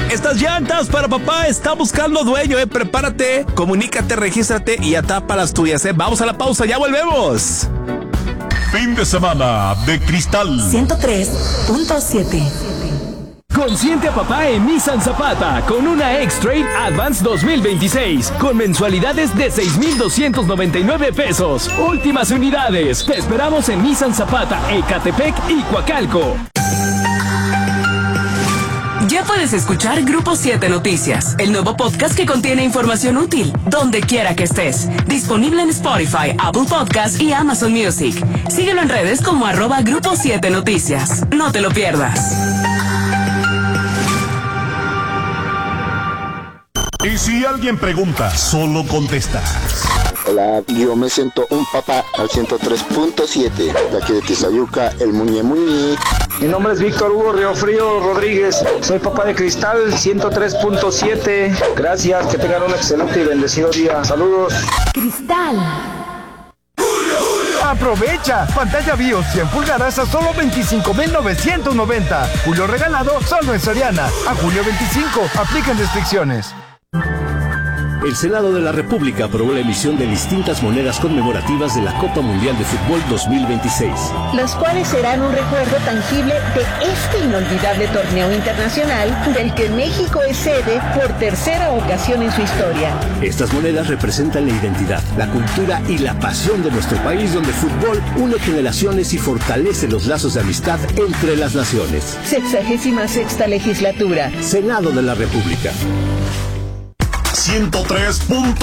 Estas llantas para papá está buscando dueño, prepárate, comunícate, regístrate y atapa las tuyas, Vamos a la pausa, ya volvemos. Fin de semana de Cristal 103.7. Consiente a papá en Nissan Zapata con una X-Trade Advance 2026 con mensualidades de 6,299 pesos. Últimas unidades. Te esperamos en Nissan Zapata, Ecatepec y Coacalco. Ya puedes escuchar Grupo 7 Noticias, el nuevo podcast que contiene información útil, donde quiera que estés. Disponible en Spotify, Apple Podcast y Amazon Music. Síguelo en redes como @Grupo 7 Noticias. No te lo pierdas. Y si alguien pregunta, solo contesta. Hola, yo me siento un papá al 103.7, de aquí de Tizayuca, el Muñe Muñe. Mi nombre es Víctor Hugo Riofrío Rodríguez, soy papá de Cristal 103.7. Gracias, que tengan un excelente y bendecido día. Saludos. Cristal. Aprovecha, pantalla BIOS 100 pulgadas a solo 25,990. Julio regalado solo en Soriana. A julio 25, aplican restricciones. El Senado de la República aprobó la emisión de distintas monedas conmemorativas de la Copa Mundial de Fútbol 2026. Los cuales serán un recuerdo tangible de este inolvidable torneo internacional del que México es sede por tercera ocasión en su historia. Estas monedas representan la identidad, la cultura y la pasión de nuestro país, donde el fútbol une generaciones y fortalece los lazos de amistad entre las naciones. 66ª legislatura. Senado de la República. 103.